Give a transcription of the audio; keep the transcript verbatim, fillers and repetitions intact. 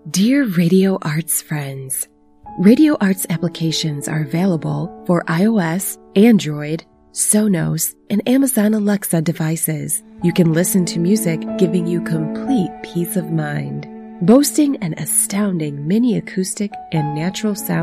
Dear Radio Arts friends, Radio Arts applications are available for iOS, Android, Sonos, and Amazon Alexa devices. You can listen to music giving you complete peace of mind. Boasting an astounding mini acoustic and natural sound